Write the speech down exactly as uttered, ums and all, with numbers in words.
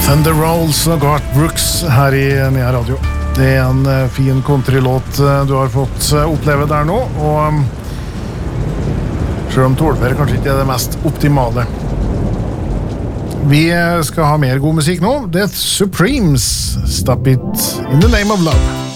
Thunder Rolls og Garth Brooks her i Nea Radio. Det er en fin countrylåt du har fått oppleve der nå, og selv om tålvær kanskje ikke er det mest optimale. Vi skal ha mer god musikk nå. Det er Supremes, Stop It in the Name of Love.